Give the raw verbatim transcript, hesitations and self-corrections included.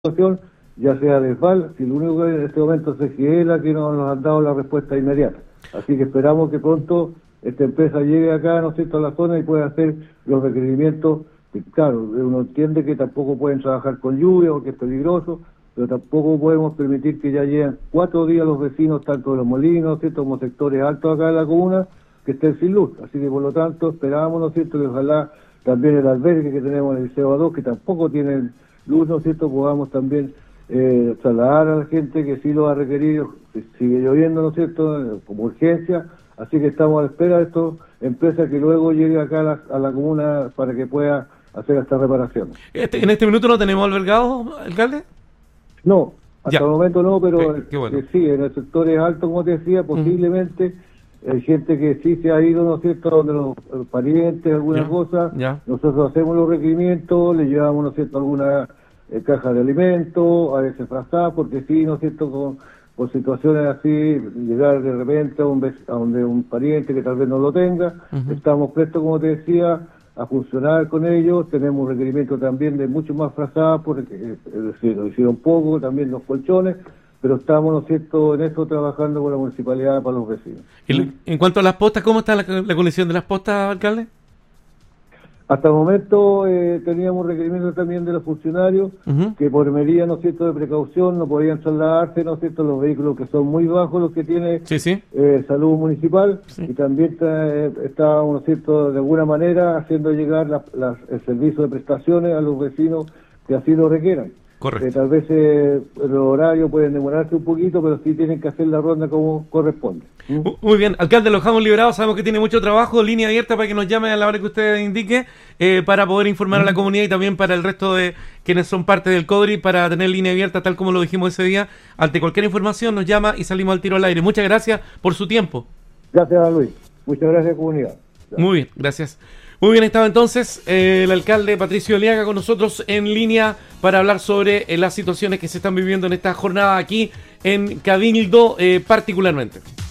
situación, ya sea de F A L, si lo único que en este momento es C G E la que no nos han dado la respuesta inmediata. Así que esperamos que pronto esta empresa llegue acá, ¿no es cierto?, a la zona y pueda hacer los requerimientos. Que, claro, uno entiende que tampoco pueden trabajar con lluvia porque es peligroso, pero tampoco podemos permitir que ya lleguen cuatro días los vecinos, tanto de los molinos, ¿no es cierto?, como sectores altos acá en la comuna, que estén sin luz. Así que por lo tanto esperamos, ¿no es cierto?, que ojalá también el albergue que tenemos en el Liceo A dos, que tampoco tiene luz, ¿no es cierto?, podamos también eh, trasladar a la gente que sí lo ha requerido, que sigue lloviendo, ¿no es cierto?, como urgencia. Así que estamos a la espera de estas empresas que luego llegue acá a la, a la comuna para que pueda hacer esta reparación. Este, ¿En este minuto no tenemos albergados, alcalde? No, hasta Ya. el momento no, pero Qué- qué bueno. eh, sí, en el sector es alto, como te decía, posiblemente hay gente que sí se ha ido, ¿no es cierto?, donde los, los parientes, algunas Ya, cosas. ya. Nosotros hacemos los requerimientos, le llevamos, ¿no es cierto?, alguna eh, caja de alimentos, a veces frazadas, porque sí, ¿no es cierto?, con, con situaciones así, llegar de repente a, un vec- a donde un pariente que tal vez no lo tenga, Ujú. estamos prestos, como te decía, a funcionar con ellos. Tenemos un requerimiento también de mucho más frazadas, porque eh, es decir, lo hicieron poco, también los colchones, pero estamos, ¿no es cierto?, en eso trabajando con la municipalidad para los vecinos. El- en cuanto a las postas, ¿cómo está la, la condición de las postas, alcalde? Hasta el momento eh, teníamos requerimientos también de los funcionarios, Ujú. que por medida, ¿no es cierto?, de precaución no podían trasladarse, ¿no es cierto?, los vehículos que son muy bajos, los que tiene Sí, sí. eh, salud municipal, Sí. y también está, estábamos, ¿no es cierto?, de alguna manera haciendo llegar la- las- el servicio de prestaciones a los vecinos que así lo requieran. Correcto. Eh, tal vez eh, los horarios pueden demorarse un poquito, pero sí tienen que hacer la ronda como corresponde. ¿Mm? Mu- Muy bien, alcalde, lo dejamos liberados, sabemos que tiene mucho trabajo, línea abierta para que nos llame a la hora que usted indique, eh, para poder informar a la comunidad y también para el resto de quienes son parte del CODRI, para tener línea abierta, tal como lo dijimos ese día. Ante cualquier información nos llama y salimos al tiro al aire. Muchas gracias por su tiempo. Gracias, Luis. Muchas gracias, comunidad. Muy bien, gracias. Muy bien, estaba entonces eh, el alcalde Patricio Aliaga con nosotros en línea para hablar sobre eh, las situaciones que se están viviendo en esta jornada aquí en Cabildo eh, particularmente.